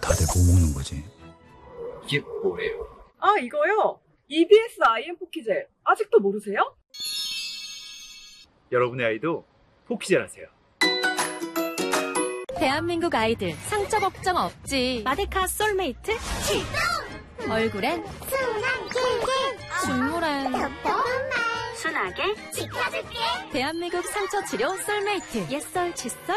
다들 뭐 먹는 거지? 이게 뭐예요? 아, 이거요? EBS IM 포키젤. 아직도 모르세요? 여러분의 아이도 포키젤 하세요. 대한민국 아이들 상처 걱정 없지. 마데카 솔메이트 출동! 얼굴엔 눈물엔 순하게 지켜줄게. 대한민국 상처 치료 솔메이트. 옛설 칫솔